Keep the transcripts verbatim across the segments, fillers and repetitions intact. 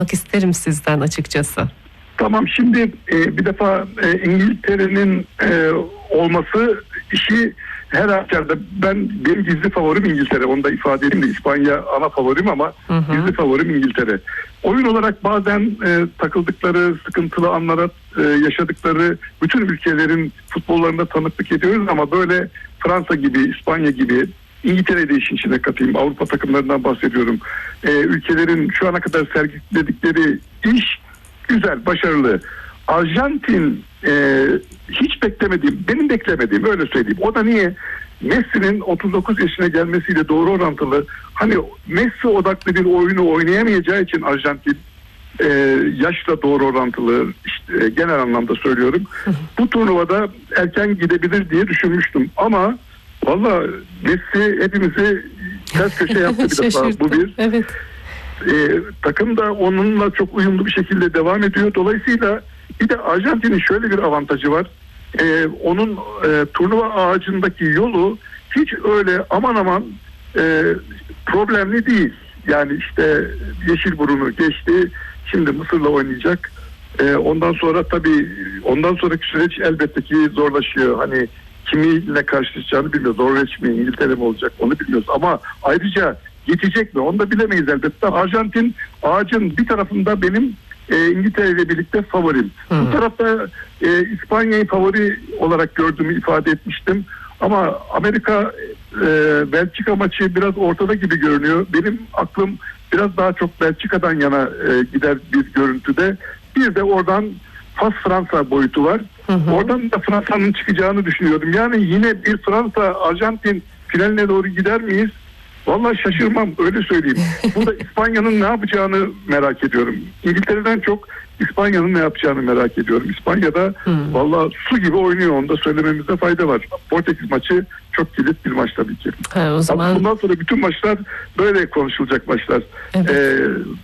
isterim sizden açıkçası. Tamam, şimdi e, bir defa e, İngiltere'nin e, olması işi her halükarda, ben benim gizli favorim İngiltere, onu da ifade edeyim de İspanya ana favorim ama hı hı. gizli favorim İngiltere. Oyun olarak bazen e, takıldıkları sıkıntılı anlara e, yaşadıkları bütün ülkelerin futbollarında tanıklık ediyoruz ama böyle Fransa gibi, İspanya gibi, İngiltere'yi de işin içine katayım, Avrupa takımlarından bahsediyorum. E, ülkelerin şu ana kadar sergiledikleri iş güzel, başarılı. Arjantin e, hiç beklemediğim, benim beklemediğim, öyle söyleyeyim. O da niye? Messi'nin otuz dokuz yaşına gelmesiyle doğru orantılı. Hani Messi odaklı bir oyunu oynayamayacağı için Arjantin e, yaşla doğru orantılı, işte, e, genel anlamda söylüyorum. Bu turnuvada erken gidebilir diye düşünmüştüm. Ama valla Messi hepimizi ters köşe yaptı bir defa. Bu bir. Evet. E, takım da onunla çok uyumlu bir şekilde devam ediyor. Dolayısıyla bir de Arjantin'in şöyle bir avantajı var. E, onun e, turnuva ağacındaki yolu hiç öyle aman aman e, problemli değil. Yani işte Yeşilburun'u geçti. Şimdi Mısır'la oynayacak. E, ondan sonra tabii ondan sonraki süreç elbette ki zorlaşıyor. Hani kiminle karşılaşacağını bilmiyoruz. Norveç mi, İngiltere mi olacak onu bilmiyoruz. Ama ayrıca yetecek mi onu da bilemeyiz elbette. Arjantin ağacın bir tarafında benim e, İngiltere ile birlikte favorim. Hı. Bu tarafta e, İspanya'yı favori olarak gördüğümü ifade etmiştim. Ama Amerika e, Belçika maçı biraz ortada gibi görünüyor. Benim aklım biraz daha çok Belçika'dan yana e, gider bir görüntüde. Bir de oradan Fas-Fransa boyutu var. Hı hı. Oradan da Fransa'nın çıkacağını düşünüyorum. Yani yine bir Fransa-Arjantin finaline doğru gider miyiz? Vallahi şaşırmam, öyle söyleyeyim. Burada İspanya'nın ne yapacağını merak ediyorum. İngiltere'den çok İspanya'nın ne yapacağını merak ediyorum. İspanya'da hmm. vallahi su gibi oynuyor, onu da söylememizde fayda var. Portekiz maçı çok kilit bir maç tabii ki. Ha, o zaman... Bundan sonra bütün maçlar böyle konuşulacak maçlar. Evet. Ee,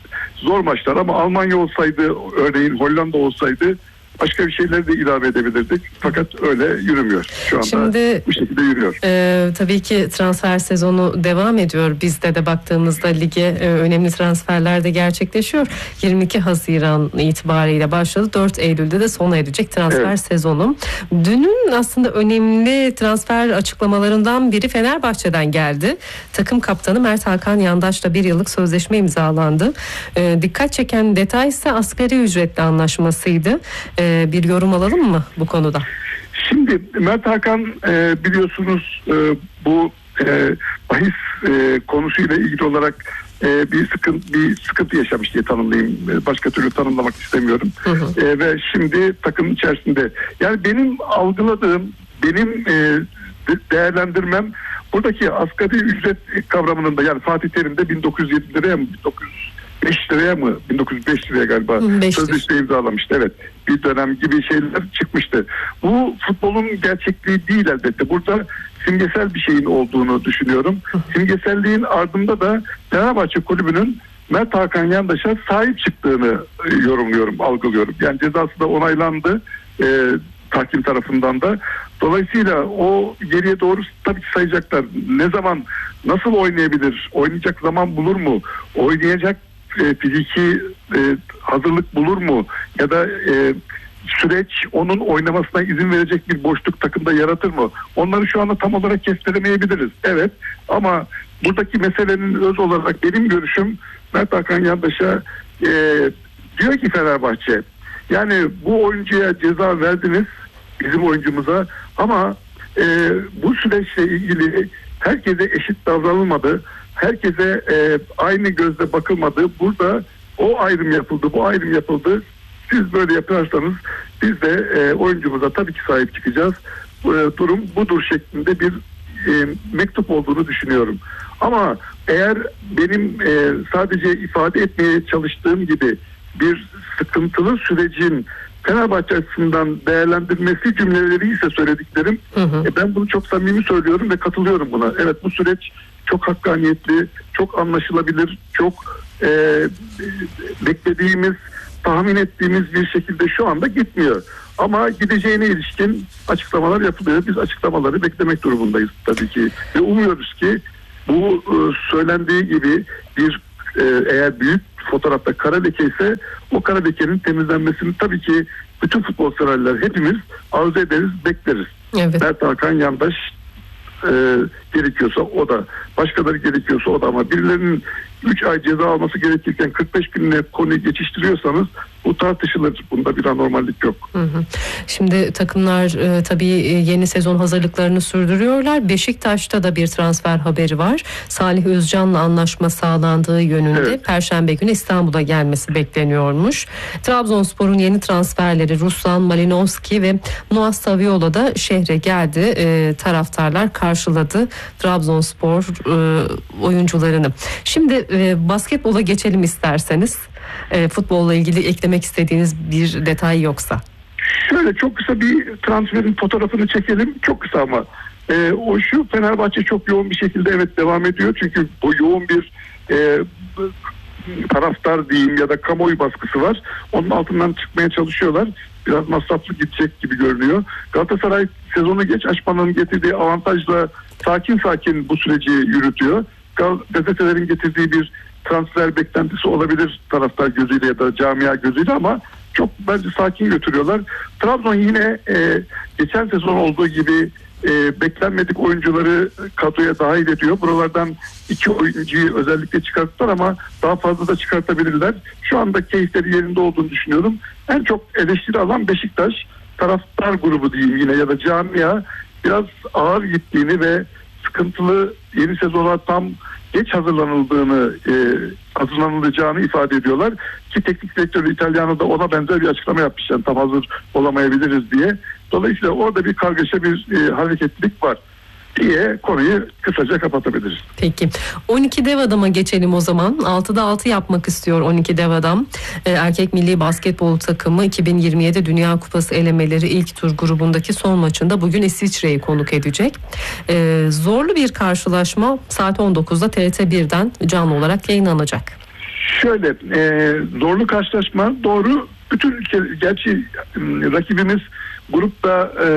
zor maçlar ama Almanya olsaydı, örneğin Hollanda olsaydı başka bir şeyler de ilave edebilirdik. Fakat öyle yürümüyor. Şu anda Şimdi, bu şekilde yürüyor. E, tabii ki transfer sezonu devam ediyor. Bizde de baktığımızda lige e, önemli transferler de gerçekleşiyor. yirmi iki Haziran itibariyle başladı. dört Eylül'de de sona erecek transfer evet. sezonu. Dünün aslında önemli transfer açıklamalarından biri Fenerbahçe'den geldi. Takım kaptanı Mert Hakan Yandaş'la bir yıllık sözleşme imzalandı. E, dikkat çeken detay ise asgari ücretli anlaşmasıydı. E, bir yorum alalım mı bu konuda? Şimdi Mert Hakan e, biliyorsunuz e, bu e, bahis e, konusuyla ilgili olarak e, bir sıkıntı bir sıkıntı yaşamış diye tanımlayayım. E, başka türlü tanımlamak istemiyorum. Hı hı. E, ve şimdi takımın içerisinde. Yani benim algıladığım, benim e, değerlendirmem buradaki asgari ücret kavramının da, yani Fatih Terim'de bin dokuz yüz yedi liraya mı bin dokuz yüz beş liraya mı bin dokuz yüz beş liraya galiba sözleşme imzalamıştı. Evet, bir dönem gibi şeyler çıkmıştı. Bu futbolun gerçekliği değil elbette. Burada simgesel bir şeyin olduğunu düşünüyorum. Simgeselliğin ardında da Fenerbahçe Kulübü'nün Mert Hakan Yandaş'a sahip çıktığını yorumluyorum, algılıyorum. Yani cezası da onaylandı e, tahkim tarafından da. Dolayısıyla o geriye doğru tabii ki sayacaklar. Ne zaman, nasıl oynayabilir? Oynayacak zaman bulur mu? Oynayacak e, fiziki e, hazırlık bulur mu? Ya da e, süreç onun oynamasına izin verecek bir boşluk takımda yaratır mı? Onları şu anda tam olarak kestiremeyebiliriz. Evet, ama buradaki meselenin öz olarak benim görüşüm, Mert Hakan Yandaş'a e, diyor ki Fenerbahçe, yani bu oyuncuya ceza verdiniz, bizim oyuncumuza, ama e, bu süreçle ilgili herkese eşit davranılmadı. Herkese e, aynı gözle bakılmadı. Burada o ayrım yapıldı, bu ayrım yapıldı. Siz böyle yaparsanız biz de e, oyuncumuza tabii ki sahip çıkacağız. E, durum budur şeklinde bir e, mektup olduğunu düşünüyorum. Ama eğer benim e, sadece ifade etmeye çalıştığım gibi bir sıkıntılı sürecin Fenerbahçe açısından değerlendirmesi cümleleri ise söylediklerim, hı hı. E, ben bunu çok samimi söylüyorum ve katılıyorum buna. Evet, bu süreç çok hakkaniyetli, çok anlaşılabilir, çok e, beklediğimiz, tahmin ettiğimiz bir şekilde şu anda gitmiyor. Ama gideceğine ilişkin açıklamalar yapılıyor. Biz açıklamaları beklemek durumundayız tabii ki. Ve umuyoruz ki bu e, söylendiği gibi bir e, eğer büyük fotoğrafta kara leke ise o kara lekenin temizlenmesini tabii ki bütün futbol severler hepimiz arzu ederiz, bekleriz. Evet. Mert Hakan Yandaş e, gerekiyorsa o da, başkaları gerekiyorsa o da, ama birilerinin üç ay ceza alması gerekirken kırk beş gününe konuyu geçiştiriyorsanız bu tartışılır. Bunda bir anormallik yok. Hı hı. Şimdi takımlar e, tabii yeni sezon hazırlıklarını sürdürüyorlar. Beşiktaş'ta da bir transfer haberi var. Salih Özcan'la anlaşma sağlandığı yönünde. Evet. Perşembe günü İstanbul'a gelmesi bekleniyormuş. Trabzonspor'un yeni transferleri Ruslan Malinovski ve Noah Saviola da şehre geldi. E, taraftarlar karşıladı Trabzonspor e, oyuncularını. Şimdi e, basketbola geçelim isterseniz. E, futbolla ilgili eklemek istediğiniz bir detay yoksa. Şöyle çok kısa bir transferin fotoğrafını çekelim. Çok kısa ama. E, o şu, Fenerbahçe çok yoğun bir şekilde evet devam ediyor. Çünkü bu yoğun bir e, taraftar diyeyim ya da kamuoyu baskısı var. Onun altından çıkmaya çalışıyorlar. Biraz masraflı gidecek gibi görünüyor. Galatasaray sezonu geç açmanın getirdiği avantajla sakin sakin bu süreci yürütüyor. Gazetelerin getirdiği bir transfer beklentisi olabilir taraftar gözüyle ya da camia gözüyle, ama çok bence sakin götürüyorlar. Trabzon yine e, geçen sezon olduğu gibi e, beklenmedik oyuncuları kadroya dahil ediyor. Buralardan iki oyuncuyu özellikle çıkarttılar ama daha fazla da çıkartabilirler. Şu anda keyifleri yerinde olduğunu düşünüyorum. En çok eleştiri alan Beşiktaş. Taraftar grubu diyeyim yine ya da camia biraz ağır gittiğini ve sıkıntılı yeni sezona tam geç hazırlanıldığını, e, hazırlanılacağını ifade ediyorlar. Ki teknik direktörü İtalyanı da ona benzer bir açıklama yapmış. Yani tam hazır olamayabiliriz diye. Dolayısıyla orada bir kargaşa, bir e, hareketlilik var diye konuyu kısaca kapatabiliriz. Peki. on iki dev adama geçelim o zaman. altıda altı yapmak istiyor on iki dev adam. Ee, erkek milli basketbol takımı iki bin yirmi yedi Dünya Kupası elemeleri ilk tur grubundaki son maçında bugün İsviçre'yi konuk edecek. Ee, zorlu bir karşılaşma, saat on dokuzda T R T bir'den canlı olarak yayınlanacak. Şöyle e, zorlu karşılaşma doğru. Bütün ülke, gerçi rakibimiz grupta e,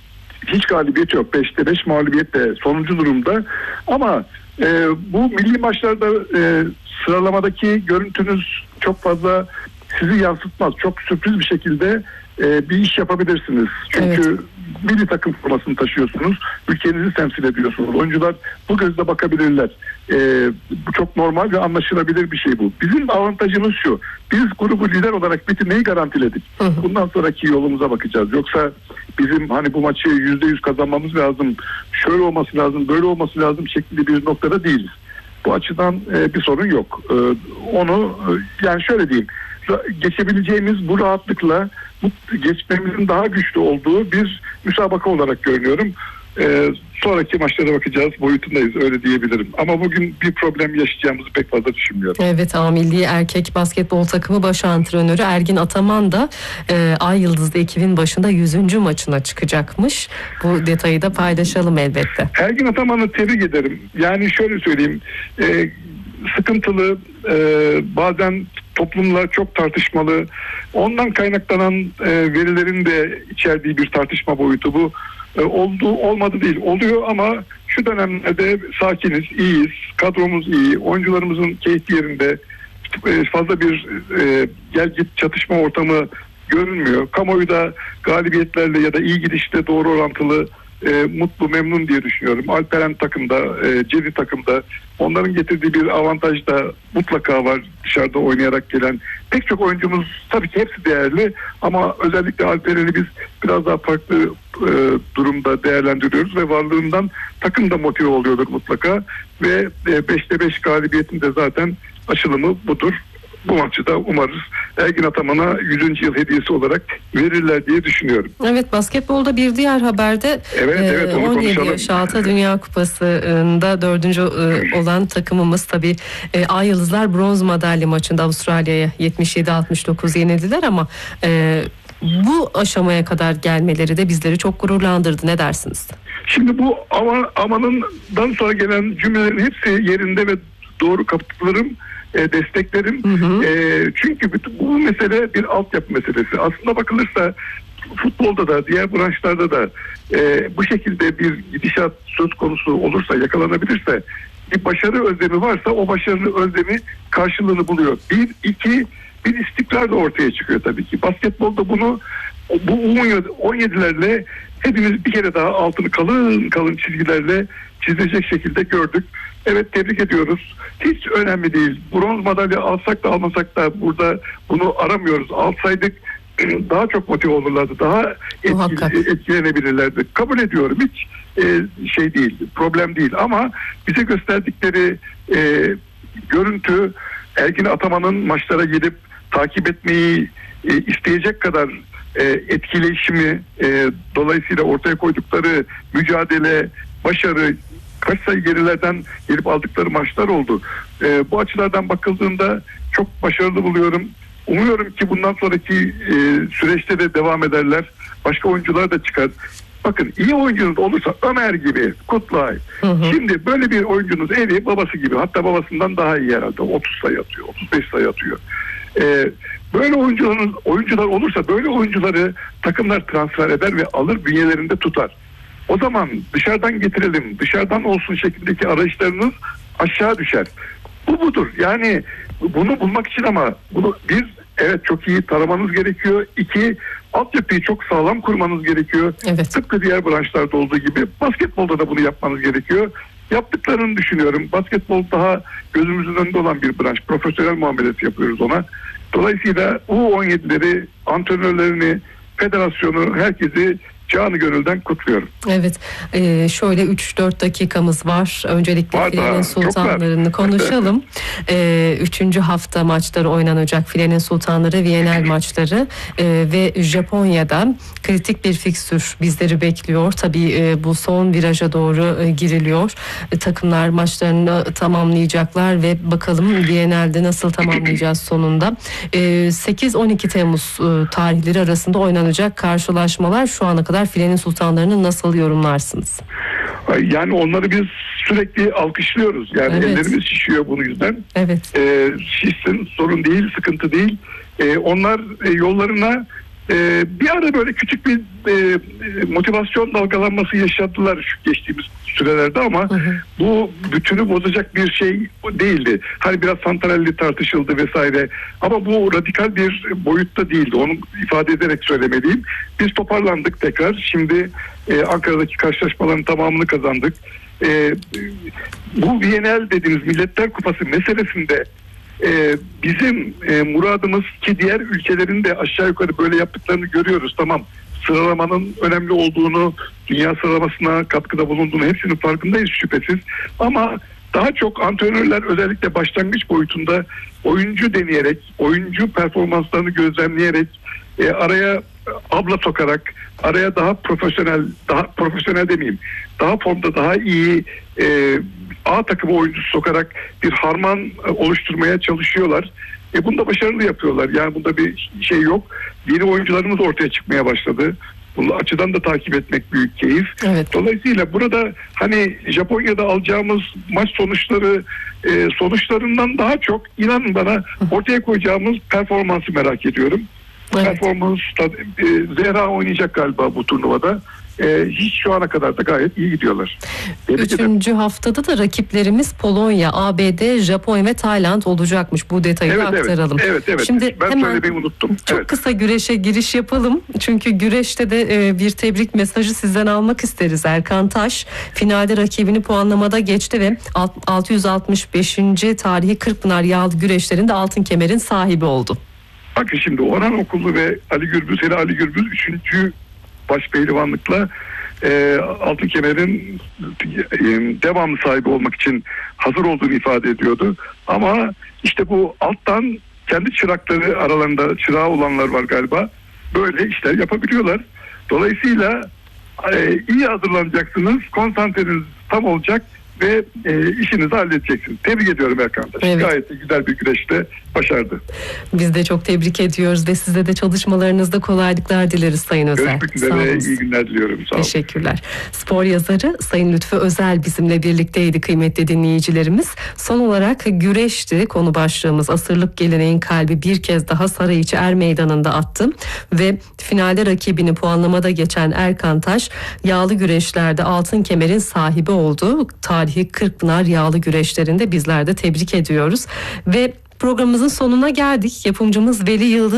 hiç galibiyet yok. beşte beş mağlubiyetle sonuncu durumda. Ama e, bu milli maçlarda e, sıralamadaki görüntünüz çok fazla sizi yansıtmaz. Çok sürpriz bir şekilde e, bir iş yapabilirsiniz. Çünkü evet, milli takım formasını taşıyorsunuz. Ülkenizi temsil ediyorsunuz. Oyuncular bu gözle bakabilirler. E, bu çok normal ve anlaşılabilir bir şey bu. Bizim avantajımız şu. Biz grubu lider olarak bitirmeyi garantiledik. Hı hı. Bundan sonraki yolumuza bakacağız. Yoksa bizim hani bu maçı yüzde yüz kazanmamız lazım, şöyle olması lazım, böyle olması lazım şeklinde bir noktada değiliz. Bu açıdan e, bir sorun yok. E, onu e, yani şöyle diyeyim, geçebileceğimiz bu rahatlıkla bu geçmemizin daha güçlü olduğu bir müsabaka olarak görünüyorum. Ee, sonraki maçlara bakacağız, boyutundayız, öyle diyebilirim. Ama bugün bir problem yaşayacağımızı pek fazla düşünmüyorum. Evet, A Milli Erkek Basketbol Takımı baş antrenörü Ergin Ataman da e, Ay Yıldız'da ekibin başında yüzüncü maçına çıkacakmış. Bu detayı da paylaşalım elbette. Ergin Ataman'ı tebrik ederim. Yani şöyle söyleyeyim, e, sıkıntılı, e, bazen toplumla çok tartışmalı, ondan kaynaklanan e, verilerin de içerdiği bir tartışma boyutu bu. E, oldu olmadı değil, oluyor ama şu dönemlerde sakiniz, iyiyiz, kadromuz iyi, oyuncularımızın keyfi yerinde, e, fazla bir e, gel git çatışma ortamı görünmüyor. Kamuoyu da galibiyetlerle ya da iyi gidişle doğru orantılı, E, mutlu, memnun diye düşünüyorum. Alperen takımda, e, Cedi takımda, onların getirdiği bir avantaj da mutlaka var. Dışarıda oynayarak gelen pek çok oyuncumuz, tabii ki hepsi değerli ama özellikle Alperen'i biz biraz daha farklı e, durumda değerlendiriyoruz ve varlığından takım da motive oluyordur mutlaka ve e, beşte beş galibiyetin de zaten açılımı budur. Bu maçı da umarız Ergin Ataman'a yüzüncü yıl hediyesi olarak verirler diye düşünüyorum. Evet, basketbolda bir diğer haberde evet, evet, on yedi yaş altı Dünya Kupası'nda dördüncü olan takımımız tabii e, Ay Yıldızlar bronz madalya maçında Avustralya'ya yetmiş yedi altmış dokuz yenildiler ama e, bu aşamaya kadar gelmeleri de bizleri çok gururlandırdı. Ne dersiniz? Şimdi bu ama, amanından sonra gelen cümlelerin hepsi yerinde ve doğru, katılırım. E, desteklerim. Hı hı. E, çünkü bütün, bu mesele bir altyapı meselesi. Aslında bakılırsa futbolda da diğer branşlarda da e, bu şekilde bir gidişat söz konusu olursa, yakalanabilirse bir başarı özlemi varsa o başarı özlemi karşılığını buluyor. Bir, iki, bir istikrar da ortaya çıkıyor tabii ki. Basketbolda bunu bu on yedilerle hepimiz bir kere daha altını kalın kalın çizgilerle çizilecek şekilde gördük. Evet, tebrik ediyoruz. Hiç önemli değil. Bronz madalya alsak da almasak da burada bunu aramıyoruz. Alsaydık daha çok motive olurlardı. Daha etkili, etkilenebilirlerdi. Kabul ediyorum. Hiç e, şey değil. Problem değil. Ama bize gösterdikleri e, görüntü, Ergin Ataman'ın maçlara gidip takip etmeyi e, isteyecek kadar e, etkileşimi, e, dolayısıyla ortaya koydukları mücadele, başarı, kaç sayı gerilerden gelip aldıkları maçlar oldu. E, bu açılardan bakıldığında çok başarılı buluyorum. Umuyorum ki bundan sonraki e, süreçte de devam ederler. Başka oyuncular da çıkar. Bakın, iyi oyuncunuz olursa Ömer gibi, Kutlay. Hı hı. Şimdi böyle bir oyuncunuz evi babası gibi, hatta babasından daha iyi herhalde. otuz sayı atıyor, otuz beş sayı atıyor. Ee, böyle oyuncularınız, oyuncular olursa böyle oyuncuları takımlar transfer eder ve alır, bünyelerinde tutar. O zaman dışarıdan getirelim, dışarıdan olsun şeklindeki arayışlarınız aşağı düşer. Bu budur. Yani bunu bulmak için ama bunu bir, evet, çok iyi taramanız gerekiyor. İki, altyapıyı çok sağlam kurmanız gerekiyor. Evet. Tıpkı diğer branşlarda olduğu gibi basketbolda da bunu yapmanız gerekiyor. Yaptıklarını düşünüyorum. Basketbol daha gözümüzün önünde olan bir branş. Profesyonel muamelesi yapıyoruz ona. Dolayısıyla U on yedileri, antrenörlerini, federasyonu, herkesi canı gönülden kutluyorum. Evet. Ee, şöyle üç dört dakikamız var. Öncelikle var Filenin da, Sultanlarını konuşalım. Ee, üçüncü hafta maçları oynanacak. Filenin Sultanları, Viyanel maçları ee, ve Japonya'da kritik bir fikstür bizleri bekliyor. Tabii e, bu son viraja doğru e, giriliyor. E, takımlar maçlarını tamamlayacaklar ve bakalım Viyanel'de nasıl tamamlayacağız sonunda. E, sekiz on iki Temmuz e, tarihleri arasında oynanacak karşılaşmalar. Şu ana kadar Filenin Sultanlarını nasıl yorumlarsınız? Yani onları biz sürekli alkışlıyoruz. Yani evet. Ellerimiz şişiyor bunun yüzden. Evet. Ee, şişsin, sorun değil, sıkıntı değil. Ee, onlar e, yollarına e, bir ara böyle küçük bir e, motivasyon dalgalanması yaşadılar şu geçtiğimiz sürelerde ama hı hı. bu bütünü bozacak bir şey değildi. Hani biraz Santarelli tartışıldı vesaire ama bu radikal bir boyutta değildi. Onu ifade ederek söylemeliyim. Biz toparlandık tekrar. Şimdi e, Ankara'daki karşılaşmaların tamamını kazandık. E, bu Viyanel dediğimiz Milletler Kupası meselesinde Ee, bizim e, muradımız ki diğer ülkelerin de aşağı yukarı böyle yaptıklarını görüyoruz. Tamam, sıralamanın önemli olduğunu, dünya sıralamasına katkıda bulunduğunu hepsinin farkındayız şüphesiz. Ama daha çok antrenörler özellikle başlangıç boyutunda oyuncu deneyerek, oyuncu performanslarını gözlemleyerek, e, araya abla sokarak, araya daha profesyonel, daha profesyonel demeyeyim, daha formda daha iyi e, A takımı oyuncusu sokarak bir harman oluşturmaya çalışıyorlar. E bunda başarılı yapıyorlar. Yani bunda bir şey yok. Yeni oyuncularımız ortaya çıkmaya başladı. Bunu açıdan da takip etmek büyük keyif. Evet. Dolayısıyla burada hani Japonya'da alacağımız maç sonuçları e, sonuçlarından daha çok inanın bana ortaya koyacağımız performansı merak ediyorum. Evet. Performans e, Zehra oynayacak galiba bu turnuvada. Ee, hiç şu ana kadar da gayet iyi gidiyorlar. Tebrik Üçüncü ederim. haftada da rakiplerimiz Polonya, A B D, Japonya ve Tayland olacakmış. Bu detayı evet, aktaralım. Evet, evet. Şimdi ben hemen söylemeyi unuttum. Çok evet. kısa güreşe giriş yapalım. Çünkü güreşte de e, bir tebrik mesajı sizden almak isteriz. Erkan Taş finalde rakibini puanlamada geçti ve altı yüz altmış beşinci tarihi Kırkpınar Yağlı güreşlerinde altın kemerin sahibi oldu. Bakın şimdi Orhan Okulu ve Ali Gürbüz, hele Ali Gürbüz üçüncü başpehlivanlıkla e, altın kemerin e, devamlı sahibi olmak için hazır olduğunu ifade ediyordu. Ama işte bu alttan kendi çırakları aralarında çırağı olanlar var galiba. Böyle işler yapabiliyorlar. Dolayısıyla e, iyi hazırlanacaksınız. Konsantreniz tam olacak ve e, işinizi halledeceksiniz. Tebrik ediyorum Erkan Taş. Evet. Gayet de güzel bir güreşte başardı. Biz de çok tebrik ediyoruz ve size de çalışmalarınızda kolaylıklar dileriz Sayın Özel. Görüşmek üzere. İyi günler diliyorum. Sağ olun. Teşekkürler. Spor yazarı Sayın Lütfü Özel bizimle birlikteydi kıymetli dinleyicilerimiz. Son olarak güreşti. Konu başlığımız asırlık geleneğin kalbi bir kez daha Sarıyiçi Er Meydanı'nda attı ve finalde rakibini puanlamada geçen Erkan Taş yağlı güreşlerde altın kemerin sahibi oldu. Tarih Salih'i Kırkpınar yağlı güreşlerinde bizler de tebrik ediyoruz ve programımızın sonuna geldik. Yapımcımız Veli Yıldız